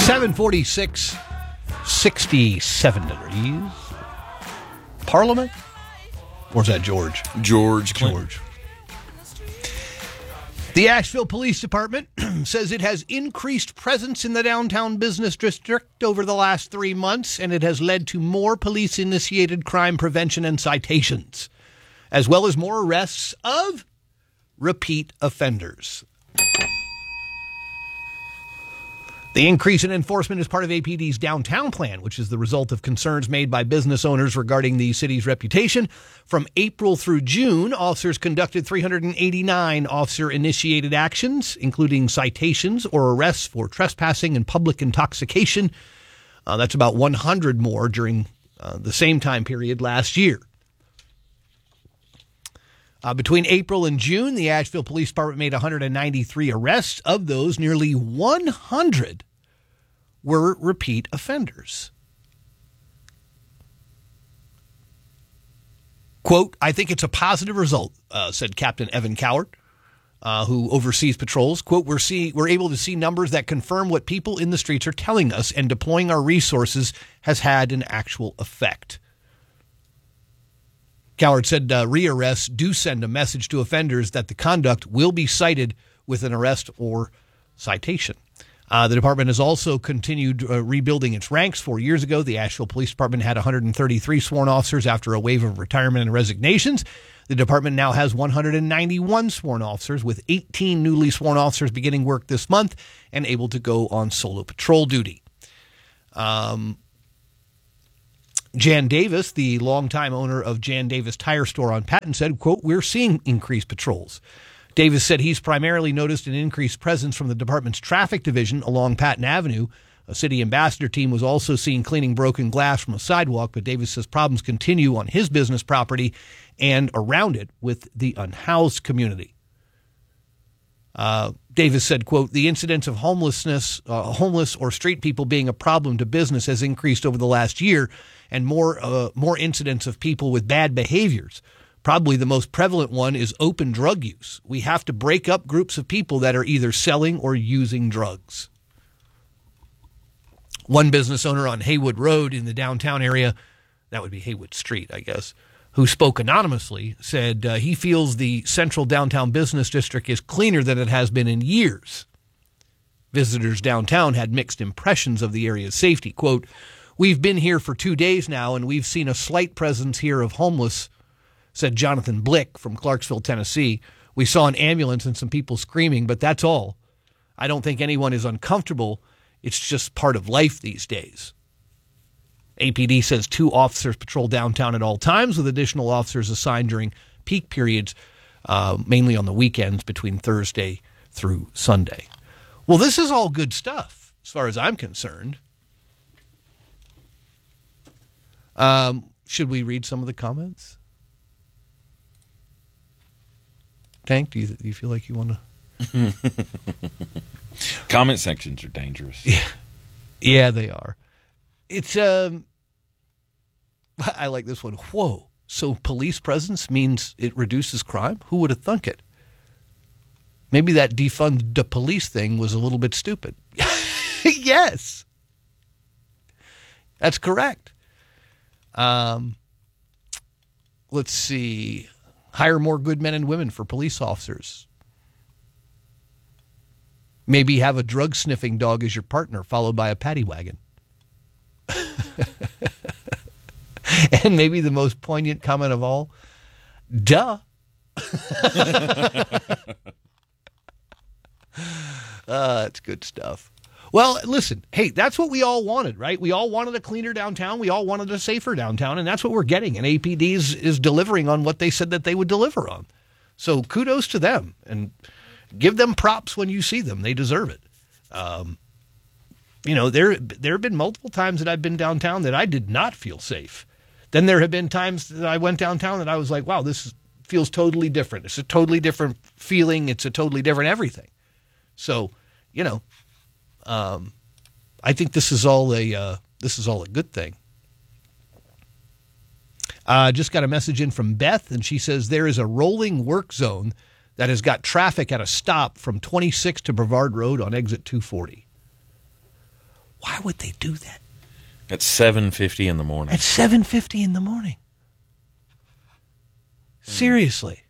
746, 67 degrees. Parliament? Or is that George? George. The Asheville Police Department says it has increased presence in the downtown business district over the last 3 months, and it has led to more police-initiated crime prevention and citations, as well as more arrests of repeat offenders. The increase in enforcement is part of APD's downtown plan, which is the result of concerns made by business owners regarding the city's reputation. From April through June, officers conducted 389 officer-initiated actions, including citations or arrests for trespassing and public intoxication. That's about 100 more during the same time period last year. Between April and June, the Asheville Police Department made 193 arrests. Of those, nearly 100 were repeat offenders. Quote, "I think it's a positive result," said Captain Evan Coward, who oversees patrols. Quote, we're able to see numbers that confirm what people in the streets are telling us, and deploying our resources has had an actual effect. Coward said re-arrests do send a message to offenders that the conduct will be cited with an arrest or citation. The department has also continued rebuilding its ranks. 4 years ago, the Asheville Police Department had 133 sworn officers after a wave of retirement and resignations. The department now has 191 sworn officers, with 18 newly sworn officers beginning work this month and able to go on solo patrol duty. Jan Davis, the longtime owner of Jan Davis Tire Store on Patton, said, quote, "We're seeing increased patrols." Davis said he's primarily noticed an increased presence from the department's traffic division along Patton Avenue. A city ambassador team was also seen cleaning broken glass from a sidewalk, but Davis says problems continue on his business property and around it with the unhoused community. Davis said, quote, "The incidence of homeless or street people being a problem to business has increased over the last year, and more incidents of people with bad behaviors. Probably the most prevalent one is open drug use. We have to break up groups of people that are either selling or using drugs." One business owner on Haywood Road in the downtown area, that would be Haywood Street, I guess, who spoke anonymously, said he feels the central downtown business district is cleaner than it has been in years. Visitors downtown had mixed impressions of the area's safety. Quote, "We've been here for 2 days now, and we've seen a slight presence here of homeless," said Jonathan Blick from Clarksville, Tennessee. "We saw an ambulance and some people screaming, but that's all. I don't think anyone is uncomfortable. It's just part of life these days." APD says 2 officers patrol downtown at all times, with additional officers assigned during peak periods, mainly on the weekends between Thursday through Sunday. Well, this is all good stuff as far as I'm concerned. Should we read some of the comments? Tank, do you feel like you want to? Comment sections are dangerous. Yeah, they are. It's I like this one. Whoa! So police presence means it reduces crime? Who would have thunk it? Maybe that defund the police thing was a little bit stupid. Yes, that's correct. Let's see. Hire more good men and women for police officers. Maybe have a drug-sniffing dog as your partner, followed by a paddy wagon. And maybe the most poignant comment of all, duh. That's good stuff. Well, listen, hey, that's what we all wanted, right? We all wanted a cleaner downtown. We all wanted a safer downtown, and that's what we're getting. And APD is delivering on what they said that they would deliver on. So kudos to them, and give them props when you see them. They deserve it. There have been multiple times that I've been downtown that I did not feel safe. Then there have been times that I went downtown and I was like, wow, this feels totally different. It's a totally different feeling. It's a totally different everything. So, I think this is all a good thing. Just got a message in from Beth, and she says there is a rolling work zone that has got traffic at a stop from 26 to Brevard Road on exit 240. Why would they do that? At 7:50 in the morning. At 7:50 in the morning. Seriously.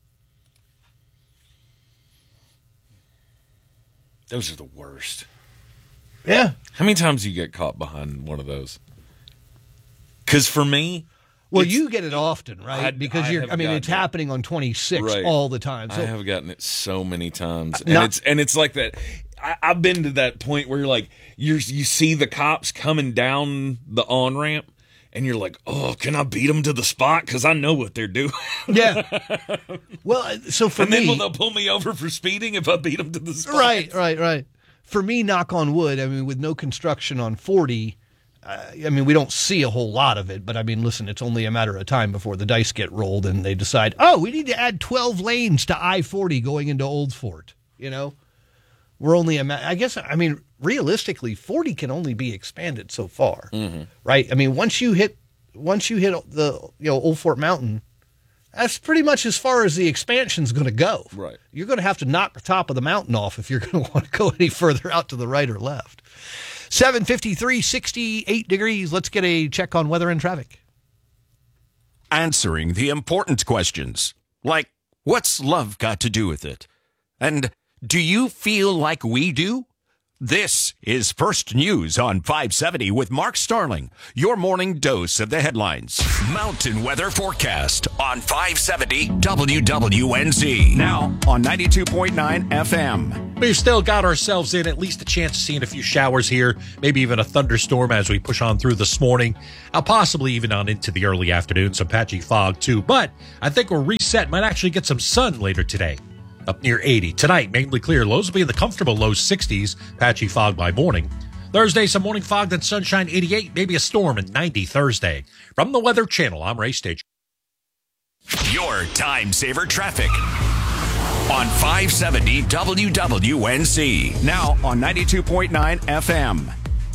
Those are the worst. Yeah. How many times do you get caught behind one of those? Because for me... Well, you get it often, right? Because it's happening on 26 right. all the time. So, I have gotten it so many times. And it's like that. I've been to that point where you're like, you see the cops coming down the on-ramp, and you're like, oh, can I beat them to the spot? Because I know what they're doing. Yeah. Well, so for me... And then they'll pull me over for speeding if I beat them to the spot. Right. For me, knock on wood, I mean, with no construction on 40... we don't see a whole lot of it, but listen, it's only a matter of time before the dice get rolled and they decide, we need to add 12 lanes to I-40 going into Old Fort. We're only, realistically, 40 can only be expanded so far, right? Once you hit the Old Fort Mountain, that's pretty much as far as the expansion's going to go. Right. You're going to have to knock the top of the mountain off if you're going to want to go any further out to the right or left. 7:53, 68 degrees. Let's get a check on weather and traffic. Answering the important questions, like what's love got to do with it? And do you feel like we do? This is First News on 570 with Mark Starling, your morning dose of the headlines. Mountain weather forecast on 570 WWNZ. Now on 92.9 FM. We've still got ourselves in at least a chance of seeing a few showers here, maybe even a thunderstorm as we push on through this morning, possibly even on into the early afternoon, some patchy fog too. But I think we're reset, might actually get some sun later today. Up near 80. Tonight, mainly clear. Lows will be in the comfortable low 60s. Patchy fog by morning. Thursday, some morning fog, then sunshine 88. Maybe a storm at 90 Thursday. From the Weather Channel, I'm Ray Stage. Your time saver traffic on 570 WWNZ. Now on 92.9 FM.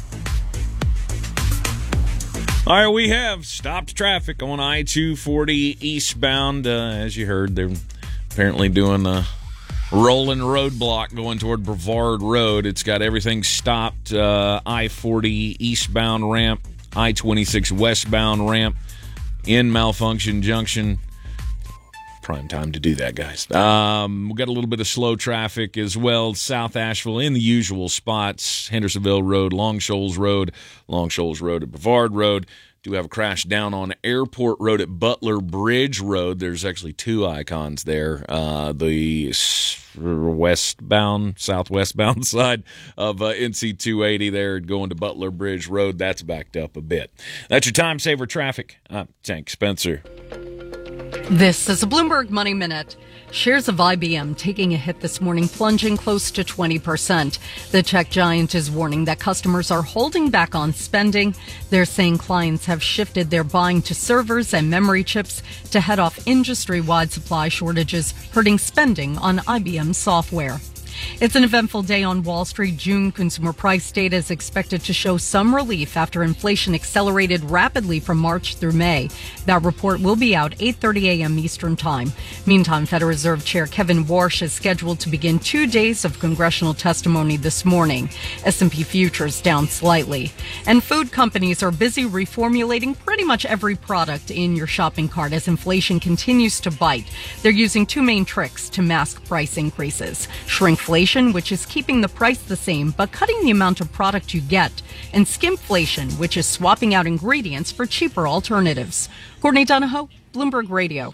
All right, we have stopped traffic on I-240 eastbound. As you heard, they're apparently doing a rolling roadblock going toward Brevard Road. It's got everything stopped. I-40 eastbound ramp, I-26 westbound ramp, in Malfunction Junction. Prime time to do that, guys. We got a little bit of slow traffic as well. South Asheville in the usual spots. Hendersonville Road, Long Shoals Road at Brevard Road. Do have a crash down on Airport Road at Butler Bridge Road. There's actually two icons there. The southwestbound side of NC 280 there going to Butler Bridge Road. That's backed up a bit. That's your time saver traffic. I'm Tank Spencer. This is a Bloomberg Money Minute. Shares of IBM taking a hit this morning, plunging close to 20%. The tech giant is warning that customers are holding back on spending. They're saying clients have shifted their buying to servers and memory chips to head off industry-wide supply shortages, hurting spending on IBM software. It's an eventful day on Wall Street. June consumer price data is expected to show some relief after inflation accelerated rapidly from March through May. That report will be out 8:30 a.m. Eastern Time. Meantime, Federal Reserve Chair Kevin Warsh is scheduled to begin 2 days of congressional testimony this morning. S&P futures down slightly. And food companies are busy reformulating pretty much every product in your shopping cart as inflation continues to bite. They're using two main tricks to mask price increases: shrinkflation, which is keeping the price the same but cutting the amount of product you get, and skimflation, which is swapping out ingredients for cheaper alternatives. Courtney Donahoe, Bloomberg Radio.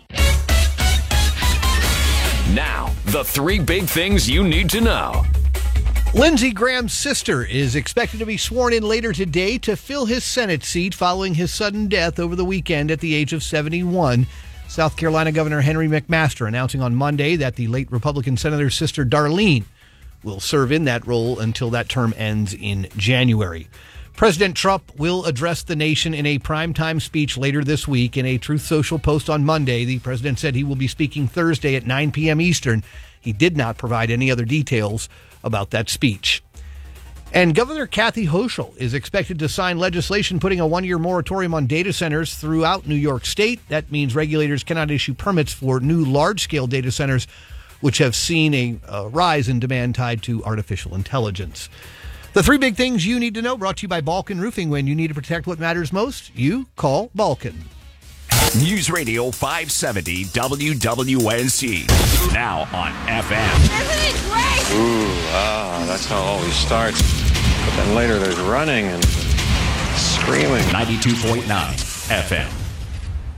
Now, the three big things you need to know. Lindsey Graham's sister is expected to be sworn in later today to fill his Senate seat following his sudden death over the weekend at the age of 71. South Carolina Governor Henry McMaster announcing on Monday that the late Republican senator's sister Darlene will serve in that role until that term ends in January. President Trump will address the nation in a primetime speech later this week. In a Truth Social post on Monday, the president said he will be speaking Thursday at 9 p.m. Eastern. He did not provide any other details about that speech. And Governor Kathy Hochul is expected to sign legislation putting a one-year moratorium on data centers throughout New York State. That means regulators cannot issue permits for new large-scale data centers, which have seen a rise in demand tied to artificial intelligence. The three big things you need to know, brought to you by Balkan Roofing. When you need to protect what matters most, you call Balkan. News Radio 570 WWNC. Now on FM. Isn't it great? Ooh, that's how it always starts. But then later there's running and screaming. 92.9 FM.